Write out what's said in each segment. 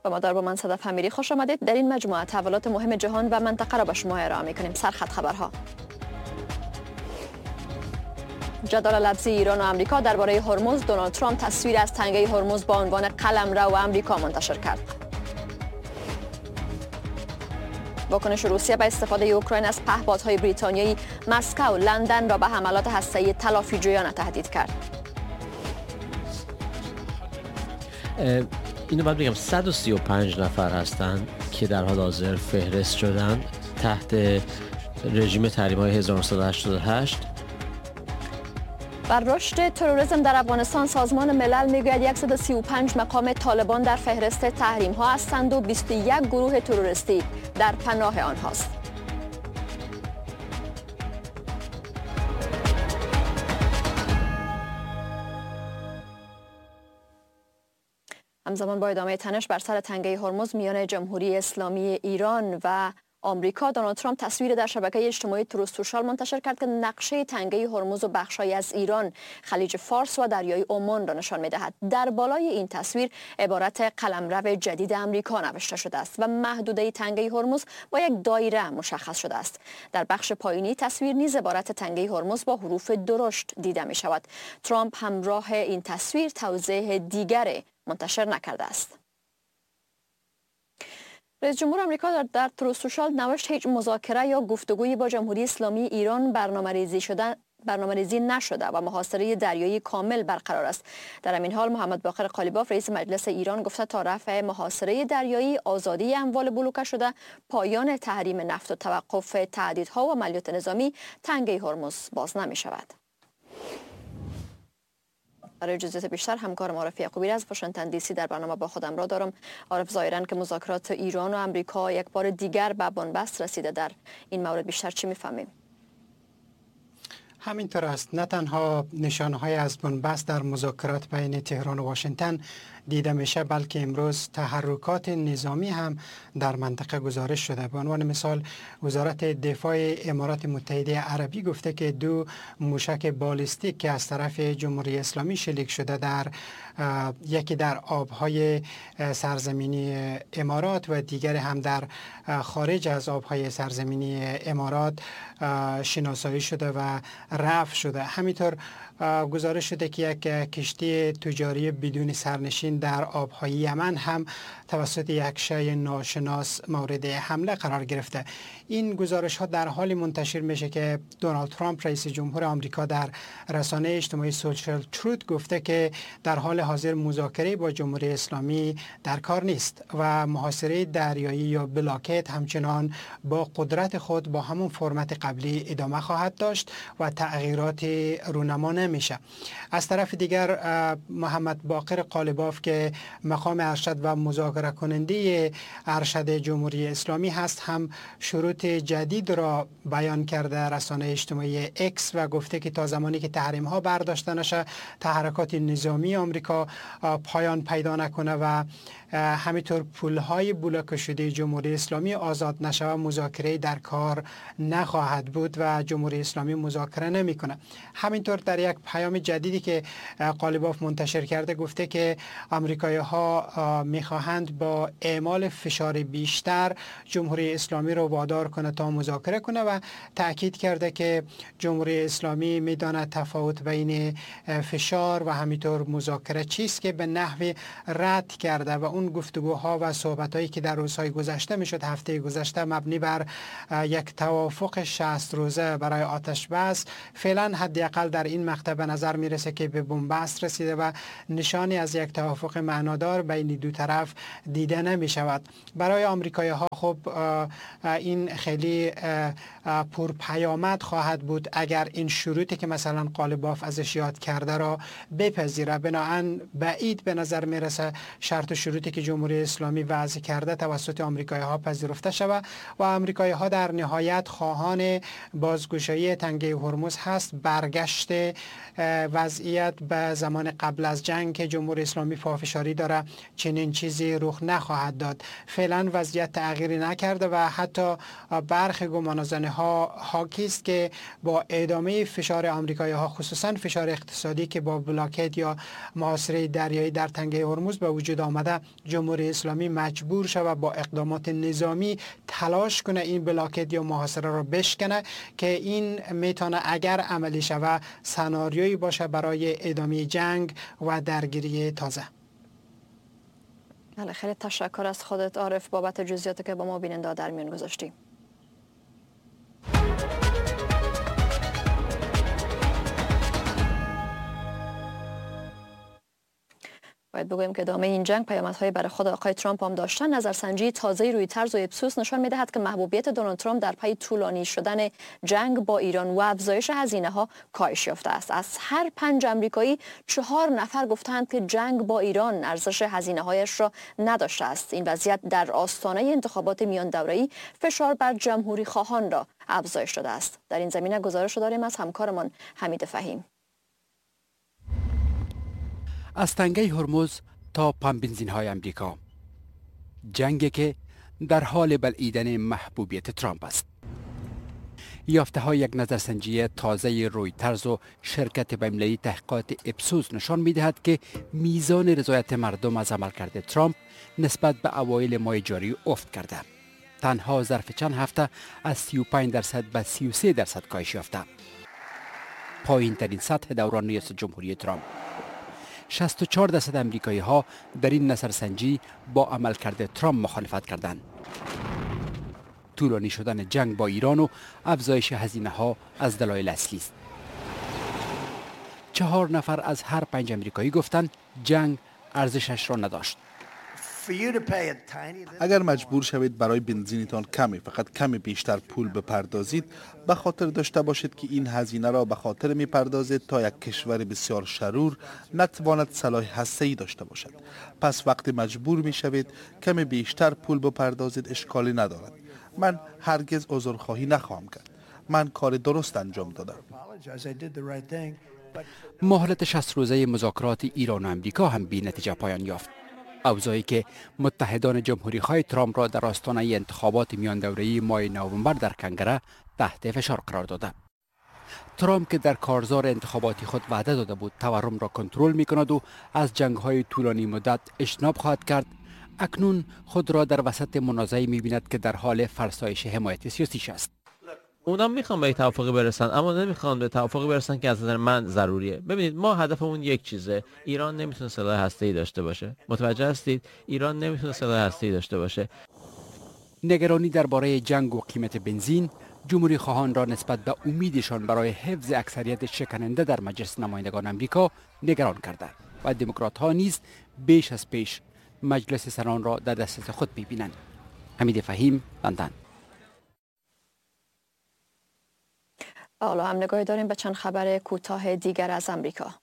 و ما با من صدف امیری خوش آمدید. در این مجموعه تحولات مهم جهان و منطقه را به شما ارائه می‌کنیم. سرخط خبرها. جدال لفظی ایران و آمریکا درباره هرمز. دونالد ترامپ تصویر از تنگه هرمز با عنوان قلمرو آمریکا منتشر کرد. واکنش روسیه به استفاده اوکراین از پهپادهای بریتانیایی. مسکو لندن را به حملات هسته‌ای تلافی جویانه تهدید کرد. اینو باید بگم 135 نفر هستند که در حال حاضر فهرست شدن تحت رژیم تحریم‌های 1988. بر رشد تروریسم در افغانستان سازمان ملل میگوید 135 مقام طالبان در فهرست تحریم ها هستند و 21 گروه تروریستی در پناه آنهاست. همزمان با ادامه تنش بر سر تنگه هرمز میان جمهوری اسلامی ایران و آمریکا، دونالد ترامپ تصویر در شبکه اجتماعی تروث سوشال منتشر کرد که نقشه تنگه هرمز و بخشی از ایران، خلیج فارس و دریای عمان را نشان می‌دهد. در بالای این تصویر عبارت قلمرو جدید آمریکا نوشته شده است و محدوده تنگه هرمز با یک دایره مشخص شده است. در بخش پایینی تصویر نیز عبارت تنگه هرمز با حروف درشت دیده می شود. ترامپ همراه این تصویر توضیح دیگر منتشر نکرده است. رئیس جمهور آمریکا در تروث سوشال نوشت هیچ مذاکره یا گفتگویی با جمهوری اسلامی ایران برنامه‌ریزی نشده و محاصره دریایی کامل برقرار است. در همین حال محمد باقر قالیباف رئیس مجلس ایران گفته تا رفع محاصره دریایی، آزادی اموال بلوکه شده، پایان تحریم نفت و توقف تهدیدها و عملیات نظامی، تنگه هرمز باز نمی شود. برای جزئیات بیشتر همکارم عارف یعقوبی از واشنگتن دی سی در برنامه با خودم را دارم. عارف، ظاهراً که مذاکرات ایران و آمریکا یک بار دیگر به بنبست رسیده. در این مورد بیشتر چی می‌فهمیم؟ همینطور است. نه تنها نشانه‌های از بنبست در مذاکرات بین تهران و واشنگتن دیده میشه، بلکه امروز تحرکات نظامی هم در منطقه گزارش شده. به عنوان مثال وزارت دفاع امارات متحده عربی گفته که 2 موشک بالستیک که از طرف جمهوری اسلامی شلیک شده یکی در آبهای سرزمینی امارات و دیگر هم در خارج از آبهای سرزمینی امارات شناسایی شده و رفع شده. همینطور گزارش شده که یک کشتی تجاری بدون سرنشین در آبهای یمن هم توسط یک شی ناشناس مورد حمله قرار گرفته. این گزارش ها در حال منتشر میشه که دونالد ترامپ رئیس جمهور آمریکا در رسانه اجتماعی سوشال تروت گفته که در حال حاضر مذاکره با جمهوری اسلامی در کار نیست و محاصره دریایی یا بلاکت همچنان با قدرت خود با همون فرمت قبلی ادامه خواهد داشت و تغییرات رونما نمیشه. از طرف دیگر محمد باقر قالیباف که مقام ارشد و مذاکره کننده ارشد جمهوری اسلامی هست هم شروط جدید را بیان کرده رسانه اجتماعی اکس و گفته که تا زمانی که تحریم ها برداشته نشه، تحرکات نظامی آمریکا پایان پیدا نکنه و همینطور پولهای بلوکه شده جمهوری اسلامی آزاد نشه و مذاکره در کار نخواهد بود و جمهوری اسلامی مذاکره نمیکنه. همینطور در یک پیام جدیدی که قالیباف منتشر کرده گفته که آمریکایی ها میخواهند با اعمال فشار بیشتر جمهوری اسلامی رو وادار کنه تا مذاکره کنه و تاکید کرده که جمهوری اسلامی میداند تفاوت بین فشار و همینطور مذاکره چیست که به نحو رد کرده و اون گفتگوها و صحبتایی که در روزهای گذشته میشد، هفته گذشته، مبنی بر یک توافق 60 روزه برای آتش بس فعلا حداقل در این مقطع به نظر میرسه که به بنبست رسیده و نشانی از یک توافق معنادار بین دو طرف دیده نمی شود. برای آمریکایی ها خب این خیلی پرپیامد خواهد بود اگر این شروطی که مثلا قالیباف ازش یاد کرده را بپذیره. بنابراین بعید به نظر میرسه شرط و شروطی که جمهوری اسلامی وضع کرده توسط آمریکایی ها پذیرفته شود و آمریکایی ها در نهایت خواهان بازگشایی تنگه هرمز هست، برگشت وضعیت به زمان قبل از جنگ که جمهوری اسلامی پافشاری داره چنین چیزی رخ نخواهد داد. فعلا وضعیت تغییری نکرده و حتی برخی گمانه‌زنی ها حاکی است که با ادامه فشار آمریکایی ها، خصوصا فشار اقتصادی که با بلاکت یا محاصره دریایی در تنگه هرمز به وجود آمده، جمهوری اسلامی مجبور شود با اقدامات نظامی تلاش کنه این بلاکت یا محاصره را بشکنه که این میتونه اگر عملی شود سناریویی باشه برای ادامه جنگ و درگیری تازه. بله، خیلی تشکر از خودت عارف بابت جزئیاتی که با ما بیننده در میان گذاشتی. باید بگویم که ادامه این جنگ پیامدهای برای خود آقای ترامپ هم داشتن. نظرسنجی تازه رویترز و اپسوس نشان می‌دهد که محبوبیت دونالد ترامپ در پی طولانی شدن جنگ با ایران و افزایش هزینه‌ها کاهش یافته است. از هر 5 آمریکایی 4 نفر گفتند که جنگ با ایران ارزش هزینه‌هایش را نداشته است. این وضعیت در آستانه انتخابات میان دوره‌ای فشار بر جمهوری خواهان را افزایش داده است. در این زمینه گزارش داریم از همکارمان حمید فهیم. از تنگه هرمز تا پمپبنزین‌های امریکا، جنگی که در حال بلعیدن محبوبیت ترامپ است. یافته‌های یک نظرسنجی تازه رویترز و شرکت بین‌المللی تحقیقات اپسوس نشان می‌دهد که میزان رضایت مردم از عملکرد ترامپ نسبت به اوایل ماه جاری افت کرده. تنها ظرف چند هفته از 35% به 33% کاهش یافته. پایین‌ترین سطح دوران ریاست جمهوری ترامپ. 64% امریکایی ها در این نظرسنجی با عملکرد ترامپ مخالفت کردند. طولانی شدن جنگ با ایران و افزایش هزینه ها از دلایل اصلی است. 4 نفر از هر 5 امریکایی گفتند جنگ ارزشش را نداشت. اگر مجبور شوید برای بنزینتان فقط کمی بیشتر پول بپردازید، به خاطر داشته باشید که این هزینه را به خاطر میپردازید تا یک کشور بسیار شرور نتواند سلاح هسته‌ای داشته باشد. پس وقتی مجبور میشوید کمی بیشتر پول بپردازید اشکالی ندارد. من هرگز عذرخواهی نخواهم کرد. من کار درست انجام دادم. مهلت 60 روزه مذاکرات ایران و امریکا هم بی نتیجه پایان یافت. اوضاعی که متحدان جمهوری‌خواه ترامپ را در آستانه انتخابات میان دوره‌ای ماه نوامبر در کنگره تحت فشار قرار داده. ترامپ که در کارزار انتخاباتی خود وعده داده بود تورم را کنترل می‌کند و از جنگ‌های طولانی مدت اجتناب خواهد کرد، اکنون خود را در وسط منازعه‌ای می‌بیند که در حال فرسایش حمایت سیاسیش است. اونا میخوان به توافقی برسن اما نمیخوان به توافقی برسن که از نظر من ضروریه. ببینید ما هدفمون یک چیزه. ایران نمیتونه سلاح هسته‌ای داشته باشه. متوجه هستید؟ ایران نمیتونه سلاح هسته‌ای داشته باشه. نگرانی درباره جنگ و قیمت بنزین جمهوری خواهان را نسبت به امیدشان برای حفظ اکثریت شکننده در مجلس نمایندگان آمریکا نگران کرده و دموکرات ها نیز بیش از پیش مجلس سنان را در دسترس خود می‌بینند. حمید فهیم، لندن. حالا هم نگاهی داریم به چند خبر کوتاه دیگر از امریکا.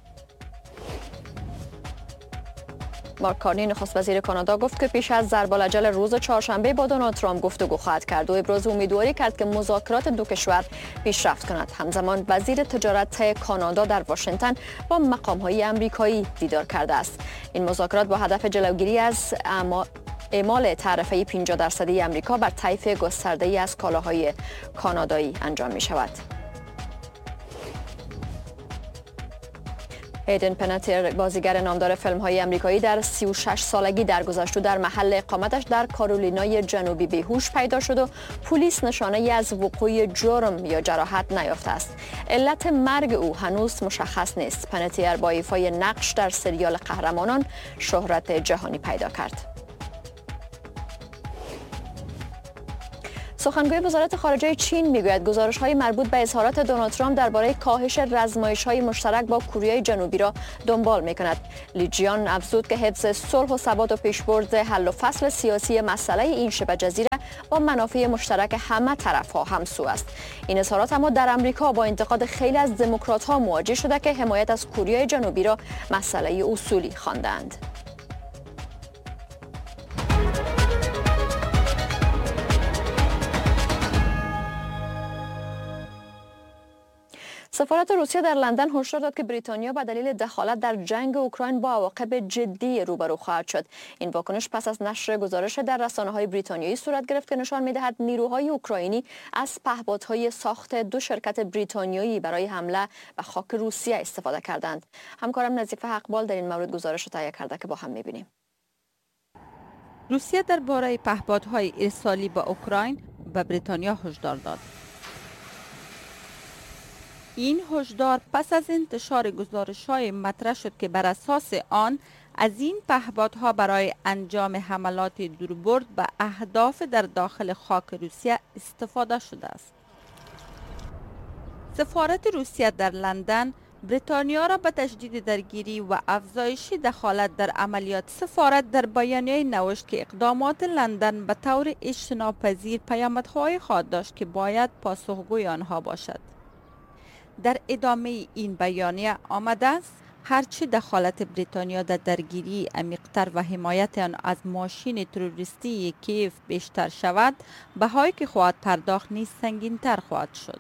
مارک کارنی نخست وزیر کانادا گفت که پیش از ضرب‌الاجل روز چهارشنبه با دونالد ترامپ گفتگو خواهد کرد و ابراز امیدواری کرد که مذاکرات دو کشور پیشرفت کند. همزمان وزیر تجارت کانادا در واشنگتن با مقام‌های آمریکایی دیدار کرده است. این مذاکرات با هدف جلوگیری از اعمال تعرفه 50% آمریکا بر طیف گسترده‌ای از کالاهای کانادایی انجام می شود. هیدن پنتر بازیگر نامدار فیلم‌های آمریکایی در 36 سالگی درگذشت و در محل اقامتش در کارولینای جنوبی بیهوش پیدا شد و پلیس نشانه‌ای از وقوع جرم یا جراحت نیافته است. علت مرگ او هنوز مشخص نیست. پنتر با ایفای نقش در سریال قهرمانان شهرت جهانی پیدا کرد. سخنگوی وزارت خارجه چین میگوید گزارش‌های مربوط به اظهارات دونالد ترامپ درباره کاهش رزمایش‌های مشترک با کره جنوبی را دنبال می‌کند. لیجیان افزود که حفظ صلح و ثبات و پیشبرد حل و فصل سیاسی مسئله این شبه جزیره با منافع مشترک همه طرف‌ها همسو است. این اظهارات اما در آمریکا با انتقاد خیلی از دموکرات‌ها مواجه شده که حمایت از کره جنوبی را مسئله اصولی خواندند. سفارت روسیه در لندن هشدار داد که بریتانیا به دلیل دخالت در جنگ اوکراین با عواقب جدی روبرو خواهد شد. این واکنش پس از نشر گزارش در رسانه‌های بریتانیایی صورت گرفت که نشان می‌دهد نیروهای اوکراینی از پهپادهای ساخت دو شرکت بریتانیایی برای حمله به خاک روسیه استفاده کردند. همکارم نظیفه حقبال در این مورد گزارش را تهیه کرده که با هم می‌بینیم. روسیه درباره پهپادهای ارسالی به اوکراین به بریتانیا هشدار داد. این هشدار پس از انتشار گزارش‌های مطرح شد که بر اساس آن از این پهپادها برای انجام حملات دوربرد به اهداف در داخل خاک روسیه استفاده شده است. سفارت روسیه در لندن بریتانیا را به تشدید درگیری و افزایش دخالت در عملیات سفارت در بیانیه نوشت که اقدامات لندن به طور اجتناب‌پذیر پیامدهای خواهد داشت که باید پاسخگوی آنها باشد. در ادامه این بیانیه آمده است هرچه دخالت بریتانیا در درگیری عمیق‌تر و حمایت آن از ماشین تروریستی کیف بیشتر شود، بهایی که خواهد پرداخت نیز سنگین‌تر خواهد شد.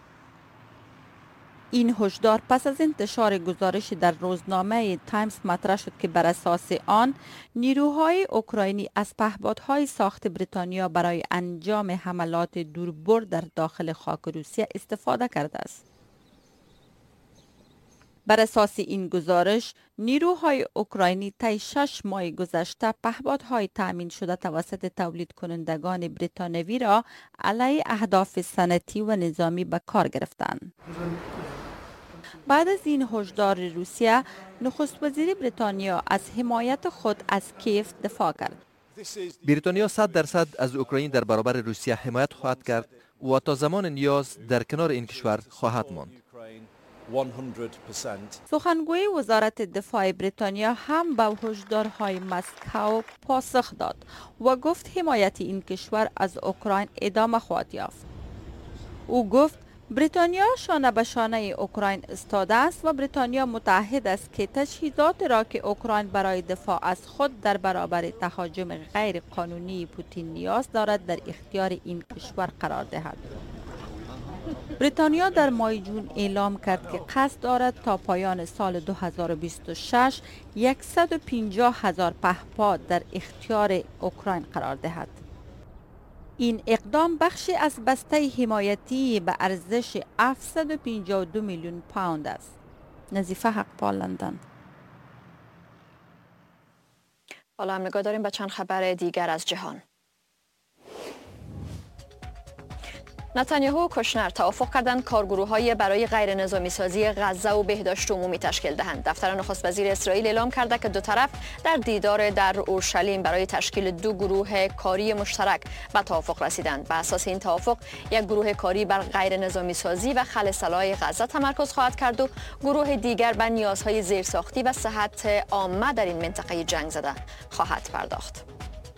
این هشدار پس از انتشار گزارش در روزنامه تایمز مطرح شد که بر اساس آن نیروهای اوکراینی از پهپادهای ساخت بریتانیا برای انجام حملات دوربرد در داخل خاک روسیه استفاده کرده است. بر اساس این گزارش، نیروهای اوکراینی طی 6 ماه گذشته پهپادهای تأمین شده توسط تولید کنندگان بریتانیایی را علیه اهداف صنعتی و نظامی به کار گرفتند. بعد از این هشدار روسیه، نخست وزیر بریتانیا از حمایت خود از کیف دفاع کرد. بریتانیا 100% از اوکراین در برابر روسیه حمایت خواهد کرد و تا زمان نیاز در کنار این کشور خواهد ماند. 100%. سخنگوی وزارت دفاع بریتانیا هم به هشدارهای مسکو پاسخ داد و گفت حمایت این کشور از اوکراین ادامه خواهد یافت. او گفت بریتانیا شانه به شانه اوکراین ایستاده است و بریتانیا متعهد است که تجهیزات را که اوکراین برای دفاع از خود در برابر تهاجم غیر قانونی پوتین نیاز دارد در اختیار این کشور قرار دهد. بریتانیا در ماه جون اعلام کرد که قصد دارد تا پایان سال 2026 150,000 پهپاد در اختیار اوکراین قرار دهد. این اقدام بخشی از بسته حمایتی به ارزش 752 میلیون پوند است. نظیفه حقبال، لندن. حالا هم نگاه داریم به چند خبر دیگر از جهان. نتانیاهو و کشنر توافق کردند کارگروه‌های برای غیر نظامی سازی غزه و بهداشت عمومی تشکیل دهند. دفتر نخست وزیر اسرائیل اعلام کرده که دو طرف در دیدار در اورشلیم برای تشکیل دو گروه کاری مشترک به توافق رسیدند. بر اساس این توافق یک گروه کاری بر غیر نظامی سازی و خلع سلاح غزه تمرکز خواهد کرد و گروه دیگر بر نیازهای زیرساختی و صحت عامه در این منطقه جنگ زده خواهد پرداخت.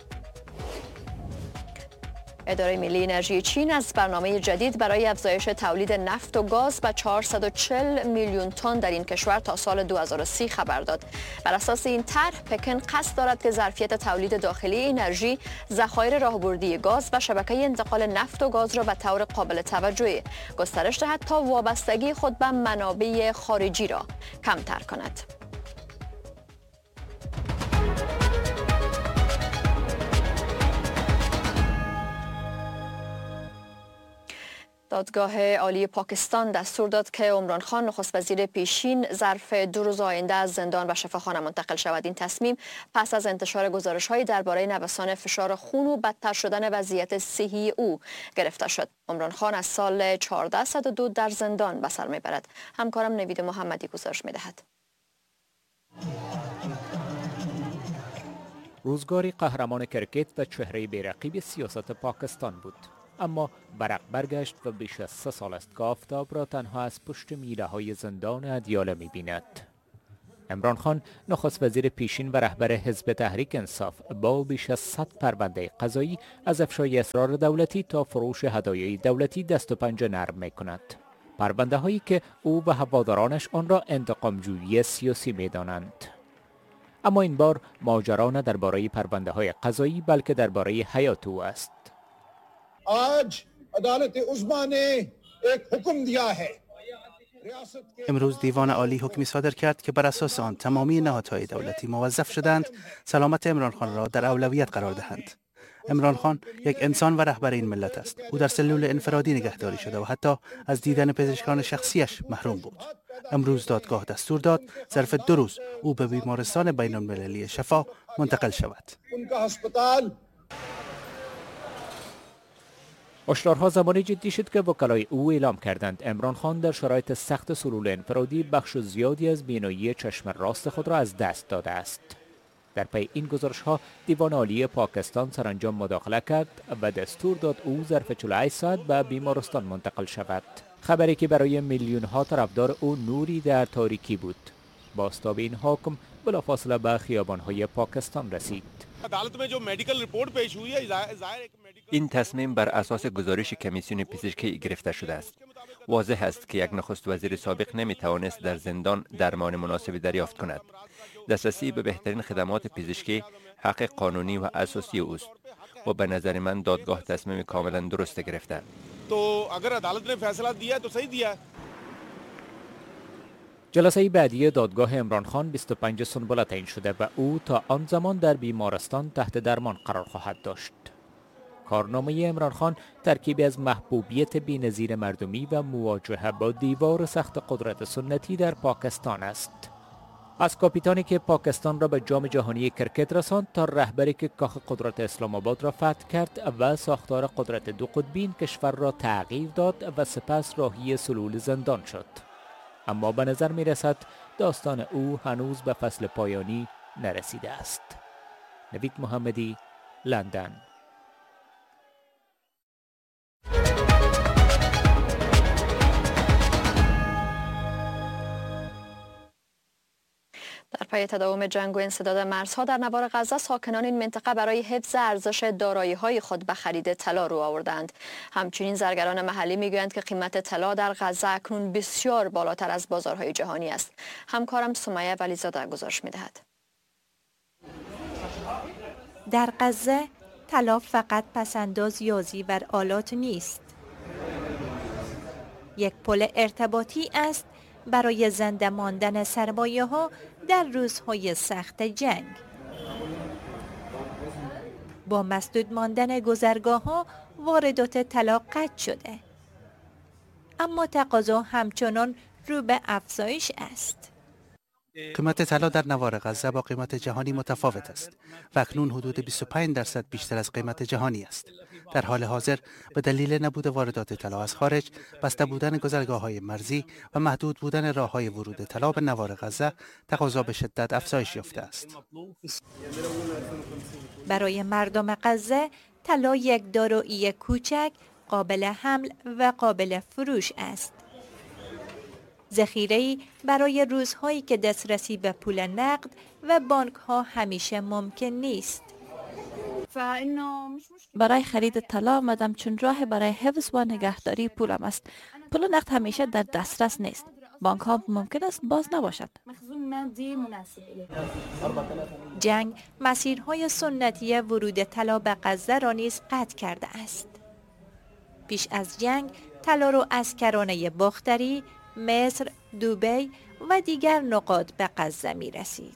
اداره ملی انرژی چین از برنامه جدید برای افزایش تولید نفت و گاز به 440 میلیون تن در این کشور تا سال 2030 خبر داد. بر اساس این طرح پکن قصد دارد که ظرفیت تولید داخلی انرژی، ذخایر راهبردی گاز و شبکه انتقال نفت و گاز را به طور قابل توجهی گسترش دهد تا وابستگی خود به منابع خارجی را کمتر کند. دادگاه عالی پاکستان دستور داد که عمران خان نخست وزیر پیشین ظرف 2 روز آینده از زندان به شفاخانه منتقل شود. این تصمیم پس از انتشار گزارش‌های درباره نوسان فشار خون و بدتر شدن وضعیت صحی او گرفته شد. عمران خان از سال 1402 در زندان به سر میبرد. همکارم نوید محمدی گزارش میدهد. روزگاری قهرمان کرکت و چهره بی‌رقیب سیاست پاکستان بود، اما برق برگشت و بیش از 3 سال است که آفتاب را تنها از پشت میله‌های زندان ادیاله می‌بیند. عمران خان نخست وزیر پیشین و رهبر حزب تحریک انصاف با بیش از 100 پرونده قضایی از افشای اسرار دولتی تا فروش هدایای دولتی دست و پنجه نرم می‌کند. پرونده هایی که او و هوادارانش آن را انتقام‌جویی سیاسی می‌دانند. اما این بار ماجرا نه درباره پرونده های قضایی بلکه درباره حیات او است. आज अदालत उज़्मा ने एक हुक्म दिया है امروز دیوان عالی حکمی صادر کرد که بر اساس آن تمامی نهادهای دولتی موظف شدند سلامت عمران خان را در اولویت قرار دهند. عمران خان یک انسان و رهبر این ملت است. او در سلول انفرادی نگهداری شده و حتی از دیدن پزشکان شخصیش محروم بود. امروز دادگاه دستور داد ظرف 2 روز او به بیمارستان بین المللی شفا منتقل شود. هشدارها زمانی جدی شد که وکلای او اعلام کردند عمران خان در شرایط سخت سلول انفرادی بخش زیادی از بینایی چشم راست خود را از دست داده است. در پی این گزارش‌ها دیوان عالی پاکستان سرانجام مداخله کرد و دستور داد او ظرف 48 ساعت به بیمارستان منتقل شود. خبری که برای میلیون‌ها طرفدار او نوری در تاریکی بود. بازتاب این حکم بلافاصله به خیابان‌های پاکستان رسید. این تصمیم بر اساس گزارش کمیسیون پزشکی گرفته شده است. واضح است که یک نخست وزیر سابق نمی‌توانست در زندان درمان مناسبی دریافت کند. دسترسی به بهترین خدمات پزشکی حق قانونی و اساسی اوست و به نظر من دادگاه تصمیم کاملا درست گرفته. جلسه بعدی دادگاه عمران خان 25 سنبل تعیین شده و او تا آن زمان در بیمارستان تحت درمان قرار خواهد داشت. کارنامه عمران خان ترکیبی از محبوبیت بی‌نظیر مردمی و مواجهه با دیوار سخت قدرت سنتی در پاکستان است. از کاپیتانی که پاکستان را به جام جهانی کرکت رساند تا رهبری که کاخ قدرت اسلام آباد را فتح کرد و ساختار قدرت دو قطبی کشور را تغییر داد و سپس راهی سلول زندان شد. اما به نظر می رسد داستان او هنوز به فصل پایانی نرسیده است. نوید محمدی، لندن. در پی تداوم جنگ و انسداد مرزها در نوار غزه، ساکنان این منطقه برای حفظ ارزش دارایی‌های خود به خرید طلا رو آوردند. همچنین زرگران محلی میگویند که قیمت طلا در غزه اکنون بسیار بالاتر از بازارهای جهانی است. همکارم سمیه ولیزاده گزارش می‌دهد. در غزه طلا فقط پسنداز یازی بر آلات نیست. یک پل ارتباطی است برای زنده ماندن سرمایه‌ها در روزهای سخت جنگ. با مسدود ماندن گذرگاه‌ها واردات طلا قطع شده. اما تقاضا همچنان رو به افزایش است. قیمت طلا در نوار غزه با قیمت جهانی متفاوت است و اکنون حدود 25% بیشتر از قیمت جهانی است. در حال حاضر به دلیل نبود واردات طلا از خارج، بسته بودن گذرگاه‌های مرزی و محدود بودن راه‌های ورود طلا به نوار غزه، تقاضا به شدت افزایش یافته است. برای مردم غزه طلا یک دارایی کوچک، قابل حمل و قابل فروش است. ذخیره‌ای برای روزهایی که دسترسی به پول نقد و بانک‌ها همیشه ممکن نیست. برای خرید طلا آمدم چون راه برای حفظ و نگهداری پولم است. پول نقد همیشه در دسترس نیست. بانک ها ممکن است باز نباشد. جنگ مسیرهای سنتی ورود طلا به غزه را نیز قطع کرده است. پیش از جنگ طلا را از کرانه باختری، مصر، دبی و دیگر نقاط به غزه می رسید.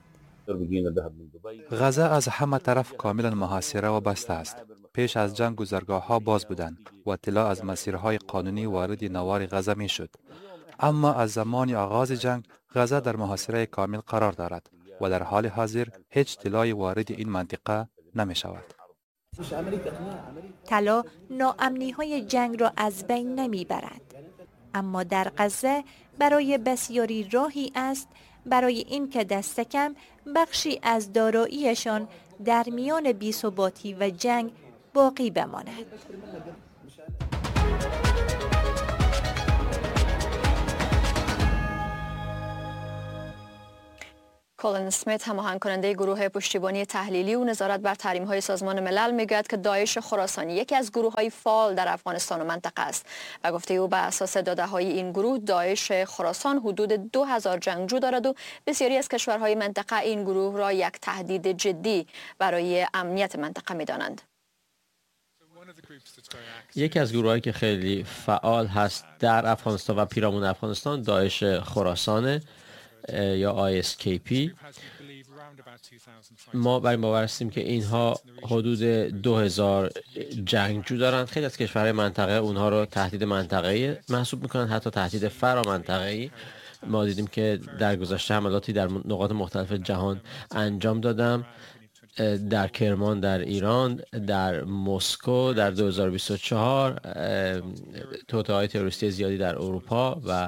غزه از همه طرف کاملا محاصره و بسته است. پیش از جنگ گذرگاه ها باز بودند و طلا از مسیرهای قانونی وارد نوار غزه می شد. اما از زمان آغاز جنگ غزه در محاصره کامل قرار دارد و در حال حاضر هیچ طلای وارد این منطقه نمی شود. طلا ناامنی های جنگ را از بین نمی برد. اما در غزه برای بسیاری راهی است برای این که دست کم بخشی از داراییشان در میان بی‌ثباتی و جنگ باقی بماند. کولن اسمیت، هماهنگ کننده گروه پشتیبانی تحلیلی و نظارت بر تحریم‌های سازمان ملل، میگوید که داعش خراسانی یکی از گروه‌های فعال در افغانستان و منطقه است و گفته او بر اساس داده‌های این گروه داعش خراسان حدود 2000 جنگجو دارد و بسیاری از کشورهای منطقه این گروه را یک تهدید جدی برای امنیت منطقه می‌دانند. یکی از گروهایی که خیلی فعال هست در افغانستان و پیرامون افغانستان داعش خراسان یا ISKP. ما بر این باور هستیم که اینها حدود 2000 جنگجو دارند. خیلی از کشورهای منطقه اونها رو تهدید منطقه‌ای محسوب میکنن، حتی تهدید فرامنطقه‌ای. ما دیدیم که در گذشته حملاتی در نقاط مختلف جهان انجام دادم، در کرمان در ایران، در مسکو در 2024، توطئه‌های تروریستی زیادی در اروپا و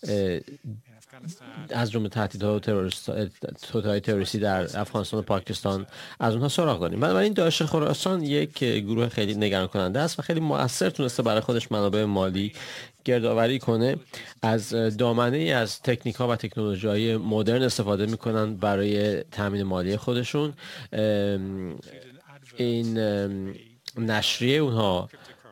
از جمله تهدیدها و توطئه‌های تروریستی در افغانستان و پاکستان از اونها سراغ داریم. بنابراین داعش خراسان یک گروه خیلی نگران کننده است و خیلی مؤثر تونسته برای خودش منابع مالی گردآوری کنه. از دامنه ای از تکنیک‌ها و تکنولوژی‌های مدرن استفاده می‌کنن برای تامین مالی خودشون. این نشریه اونها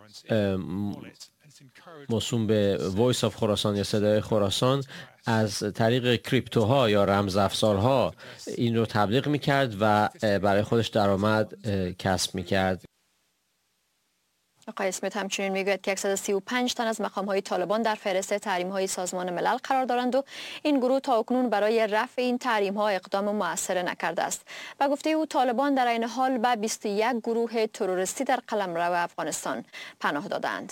موسوم به وایس آف خراسان یا صدای خراسان از طریق کریپتوها یا رمزافزارها این رو تبلیغ میکرد و برای خودش درآمد کسب میکرد. آقای اسمیت همچنین میگوید که 135 تن از مقام‌های طالبان در فهرست تحریم‌های سازمان ملل قرار دارند و این گروه تاکنون برای رفع این تحریم‌ها اقدام مؤثر نکرده است. و گفته او طالبان در این حال به 21 گروه تروریستی در قلمرو افغانستان پناه دادند.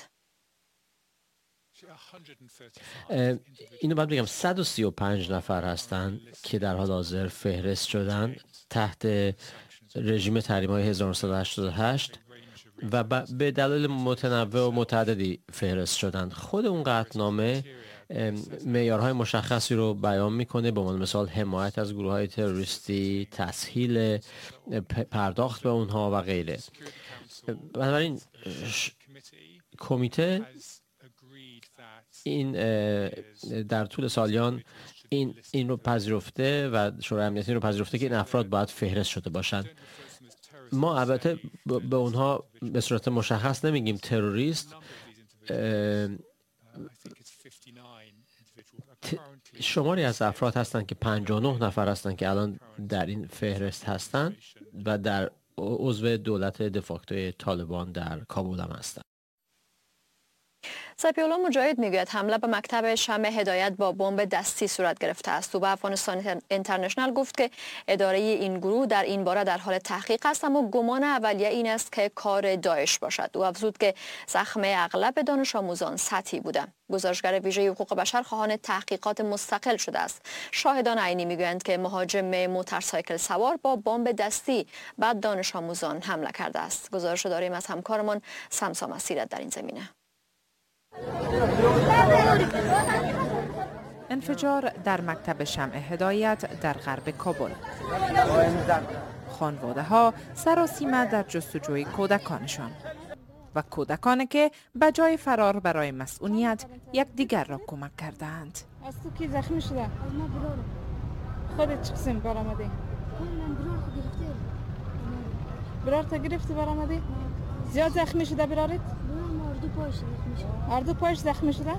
اینو باید بگم 135 نفر هستند که در حال حاضر فهرست شدن تحت رژیم تحریم‌های 1988 و به دلایل متنوع و متعددی فهرست شدند. خود اون قطعنامه معیارهای مشخصی رو بیان میکنه، به عنوان مثال حمایت از گروه‌های تروریستی، تسهیل پرداخت به اونها و غیره. بنابراین کمیته این در طول سالیان این رو پذیرفته و شورای امنیتی رو پذیرفته که این افراد باید فهرست شده باشند. ما البته به اونها به صورت مشخص نمیگیم تروریست. شماری از افراد هستند که 59 نفر هستند که الان در این فهرست هستند و در عضو دولت دفاکتوی طالبان در کابل هم هستند. سپیولا مجاهد میگوید حمله به مکتب شمع هدایت با بمب دستی صورت گرفته است. او به افغانستان اینترنشنال گفت که اداره این گروه در این باره در حال تحقیق است، اما گمان اولیه این است که کار داعش باشد. او افزود که زخم اغلب دانش آموزان سطحی بوده. گزارشگر ویژه حقوق بشر خواهان تحقیقات مستقل شده است. شاهدان عینی میگویند که مهاجم موتورسایکل سوار با بمب دستی به دانش آموزان حمله کرده است. گزارش داریم از همکارمان سمسا مسیرت در این زمینه. انفجار در مکتب شمع هدایت در غرب کابل. خانواده ها سراسیمه در جستجوی کودکانشان و کودکانی که به جای فرار برای مسئولیت یک دیگر را کمک کردند. از تو کی زخمی شده؟ خودت چه قسم برآمدی؟ برار تا گرفتی برآمدی؟ زیاد زخمی شده برارت؟ اردو پایش زخمی شده؟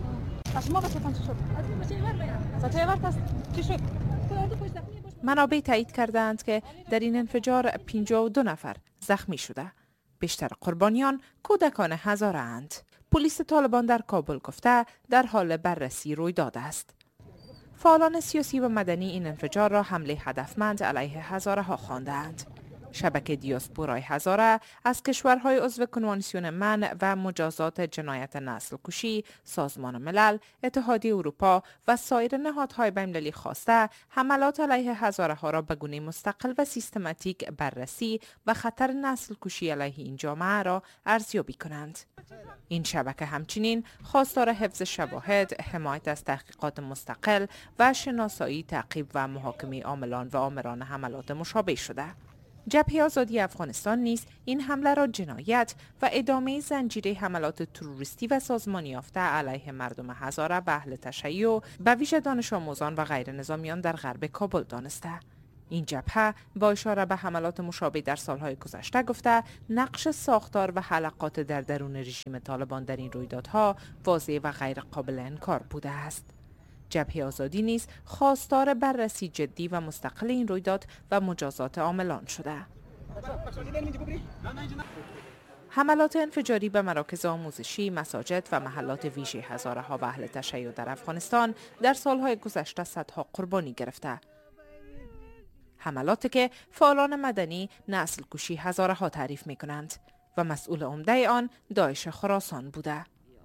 منابع تایید کردند که در این انفجار 52 نفر زخمی شده. بیشتر قربانیان کودکان هزاره اند. پلیس طالبان در کابل گفته در حال بررسی رویداد است. فعالان سیاسی و مدنی این انفجار را حمله هدفمند علیه هزاره ها خواندند. شبکه دیاسپورای هزاره از کشورهای عضو کنوانسیون منع و مجازات جنایت نسل کشی، سازمان ملل، اتحادیه اروپا و سایر نهادهای بین‌المللی خواسته حملات علیه هزاره ها را به گونه مستقل و سیستماتیک بررسی و خطر نسل کشی علیه این جامعه را ارزیابی کنند. این شبکه همچنین خواستار حفظ شواهد، حمایت از تحقیقات مستقل و شناسایی، تعقیب و محاکمه عاملان و آمران حملات مشابه شده. جبهه آزادی افغانستان نیز این حمله را جنایت و ادامه زنجیره حملات تروریستی و سازمانی یافته علیه مردم هزاره و اهل تشیع به ویژه دانش آموزان و غیر نظامیان در غرب کابل دانسته. این جبهه با اشاره به حملات مشابه در سالهای گذشته گفته نقش ساختار و حلقات در درون رژیم طالبان در این رویدادها واضح و غیر قابل انکار بوده است. جبهه آزادی نیز خواستار بررسی جدی و مستقل این رویداد و مجازات عاملان شده. حملات انفجاری به مراکز آموزشی، مساجد و محلات ویژه هزارها و اهل تشیع در افغانستان در سالهای گذشته صدها قربانی گرفته. حملاتی که فعالان مدنی نسل کشی هزارها تعریف می کنند و مسئول عمده آن داعش خراسان بوده.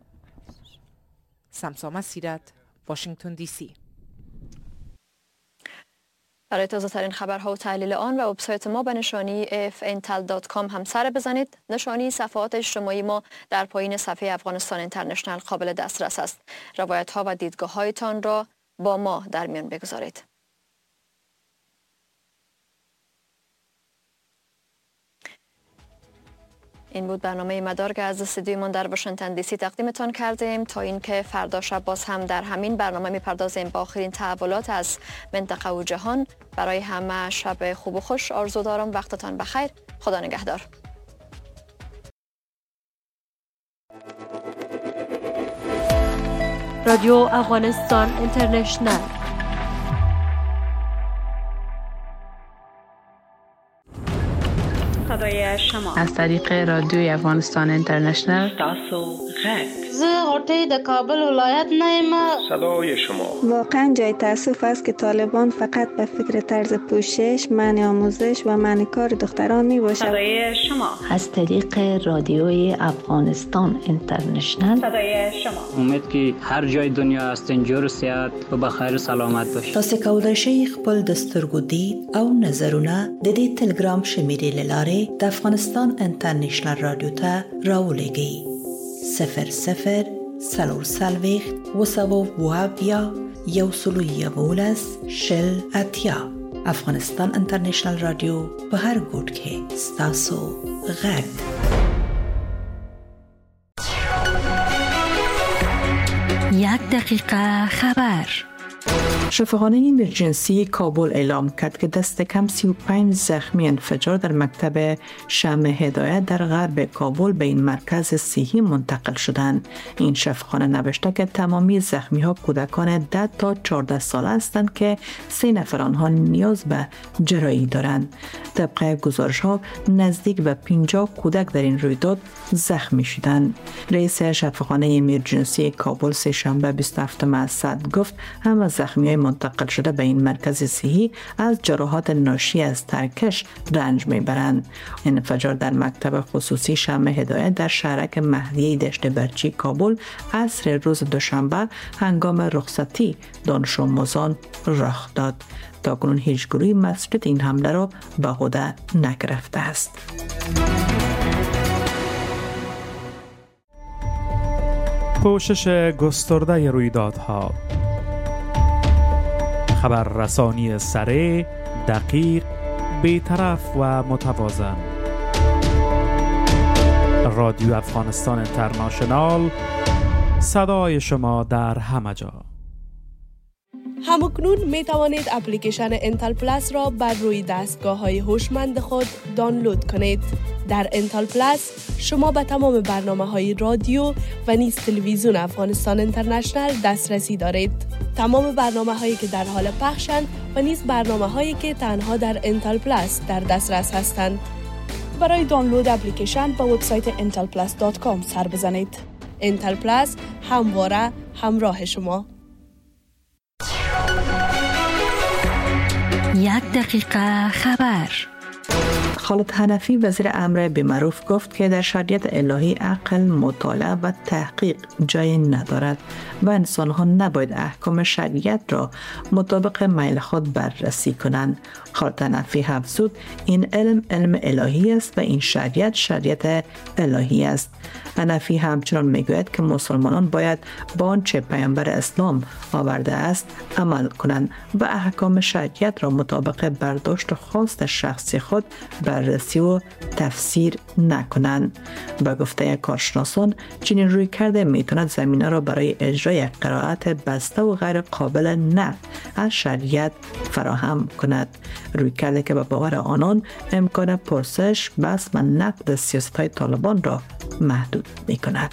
سمسامه سیرت، واشنگتن دی سی. برای تازه ترین خبرها و تحلیل آن و وبسایت ما به نشانی fntal.com هم سر بزنید. نشانی صفحات اجتماعی ما در پایین صفحه افغانستان اینترنشنال قابل دسترس است. روایت ها و دیدگاه هایتان را با ما در میان بگذارید. این بود برنامه مدار که از استودیومان در واشنگتن دی سی تقدیمتان کردیم. تا اینکه فردا شب باز هم در همین برنامه میپردازیم با آخرین تحولات از منطقه و جهان. برای همه شب خوب و خوش آرزو دارم. وقتتان بخیر. خدا نگهدار. رادیو افغانستان اینترنشنال. صدای شما از طریق رادیوی افغانستان اینترنشنال. تاسو غږ. زه غوټۍ د کابل ولایت نه یم. صدای شما. واقعا جای تاسف است که طالبان فقط به فکر طرز پوشش، منع آموزش و منع کار دختران می باشد. صدای شما. از طریق رادیوی افغانستان اینترنشنال. صدای شما. امید که هر جای دنیا هستین جور صحت و بخیر و سلامت باشید. تاسو کولای شئ خپل د سترګو دید او نظرونه د دې ټلګرام شمیرې لاره د افغانستان انټرنیشنل رادیو ته راولېږئ. 00 سلورسلویخت وسوو وابیا یوسلویولس شل اتیا. افغانستان انټرنیشنل رادیو په هر ګوټ کې ستاسو غږ. یک دقیقه خبر. شفاخانه ایمرجنسی کابل اعلام کرد که دست کم 35 زخمی انفجار در مکتب شمع هدایت در غرب کابل به این مرکز صحی منتقل شدند. این شفاخانه نوشته که تمامی زخمی ها کودکان 10 تا 14 ساله هستند که 3 نفر آنها نیاز به جراحی دارند. طبق گزارش ها نزدیک به 50 کودک در این رویداد زخمی شدند. رئیس شفاخانه ایمرجنسی کابل سه‌شنبه 27 مرداد گفت همه زخمی منتقل شده به این مرکز صحی از جراحات ناشی از ترکش رنج میبرند. انفجار در مکتب خصوصی شمع هدایت در شهرک مهدیه دشت برچی کابل عصر روز دوشنبه هنگام رخصتی دانش آموزان رخ داد. تاکنون هیچ گروهی مسئولیت این حمله را به عهده نگرفته است. پوشش گسترده رویدادها، خبررسانی سریع، دقیق، بی‌طرف و متوازن. رادیو افغانستان اینترنشنال، صدای شما در همه جا. همکنون می توانید اپلیکیشن انتل پلاس را بر روی دستگاه‌های هوشمند خود دانلود کنید. در انتل پلاس شما به تمام برنامه‌های رادیو و نیز تلویزیون افغانستان اینترنشنال دسترسی دارید. تمام برنامه‌هایی که در حال پخشند و نیز برنامه‌هایی که تنها در انتل پلاس در دسترس هستند. برای دانلود اپلیکیشن به وبسایت intelplus.com سر بزنید. انتل پلاس همواره همراه شما. یک دقیقه خبر. خالد حنفی وزیر امر بالمعروف گفت که در شریعت الهی عقل، مطالعه و تحقیق جای ندارد و انسان‌ها نباید احکام شریعت را مطابق میل خود بررسی کنند. خالد حنفی افزود این علم الهی است و این شریعت الهی است. حنفی همچنان میگوید که مسلمانان باید با آنچه پیامبر اسلام آورده است عمل کنند و احکام شریعت را مطابق برداشت و خواست شخصی خود بررسی و تفسیر نکنند. با گفته کارشناسان چنین رویکرد میتواند زمینه را برای اجرای قرائت بسته و غیر قابل نقد از شریعت فراهم کند. رویکردی که به باور آنان امکان پرسش، بحث و نقد سیاست‌های طالبان را محدود می‌کند.